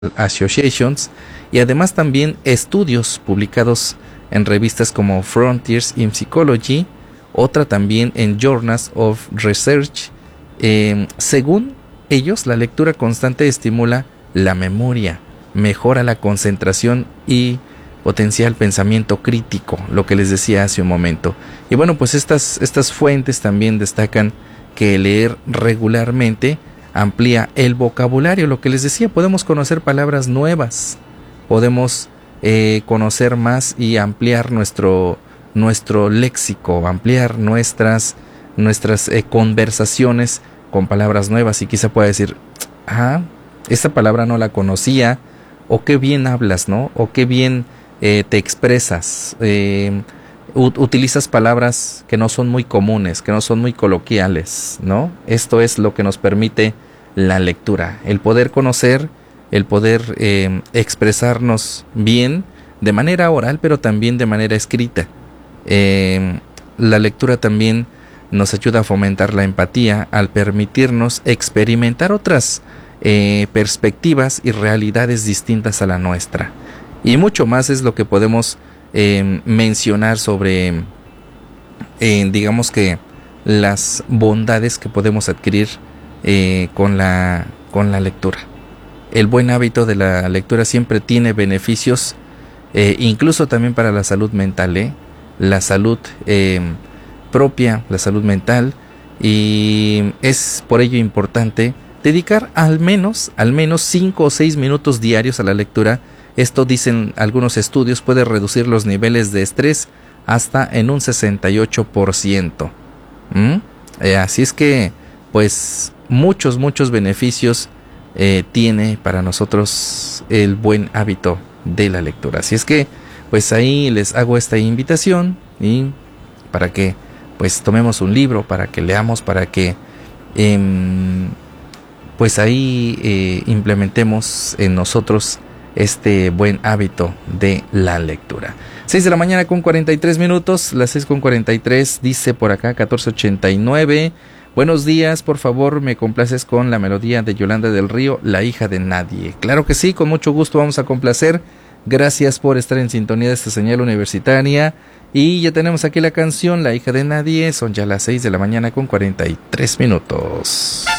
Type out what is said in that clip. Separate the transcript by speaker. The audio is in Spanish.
Speaker 1: Associations, y además también estudios publicados en revistas como Frontiers in Psychology, otra también en Journals of Research. Según ellos, la lectura constante estimula la memoria, mejora la concentración y potencia el pensamiento crítico, lo que les decía hace un momento. Y bueno, pues estas fuentes también destacan que leer regularmente amplía el vocabulario, lo que les decía, podemos conocer palabras nuevas, podemos conocer más y ampliar nuestro léxico, ampliar nuestras conversaciones con palabras nuevas, y quizá pueda decir, esta palabra no la conocía, o qué bien hablas, ¿no? O qué bien te expresas, utilizas palabras que no son muy comunes, que no son muy coloquiales, ¿no? Esto es lo que nos permite la lectura, el poder conocer, el poder expresarnos bien de manera oral, pero también de manera escrita. La lectura también nos ayuda a fomentar la empatía al permitirnos experimentar otras perspectivas y realidades distintas a la nuestra. Y mucho más es lo que podemos mencionar sobre, digamos que las bondades que podemos adquirir con la lectura. El buen hábito de la lectura siempre tiene beneficios, incluso también para la salud mental, la salud propia, la salud mental, y es por ello importante dedicar al menos 5 o 6 minutos diarios a la lectura. Esto, dicen algunos estudios, puede reducir los niveles de estrés hasta en un 68%. Así es que, pues, muchos beneficios tiene para nosotros el buen hábito de la lectura. Así es que, pues, ahí les hago esta invitación, y para que, pues, tomemos un libro, para que leamos, para que, pues, ahí implementemos en nosotros este buen hábito de la lectura. 6 de la mañana con 43 minutos, las 6 con 43, dice por acá 1489. Buenos días, por favor, me complaces con la melodía de Yolanda del Río, La hija de nadie. Claro que sí, con mucho gusto vamos a complacer. Gracias por estar en sintonía de esta señal universitaria. Y ya tenemos aquí la canción La hija de nadie, son ya las 6 de la mañana con 43 minutos.